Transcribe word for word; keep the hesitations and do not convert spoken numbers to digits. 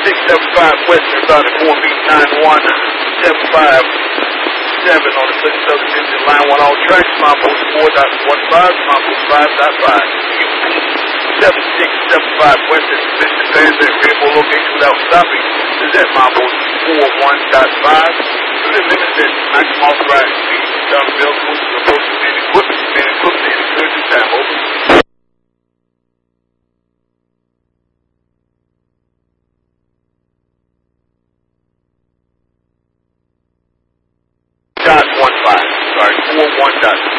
six seven five Western Valley, four feet nine one seven five seven on the Clinton Southern Division, line one all tracks, Mambo's four dot one five, Mambo's five dot five. seven six seven five Western Division, advance at rainbow location without stopping. This is at Mambo's four one dot five. To the limits at maximum authorized speed. Down the bell course is approaching main equipment, main equipment in incursion time, over. Dot one five. Sorry, four one dot.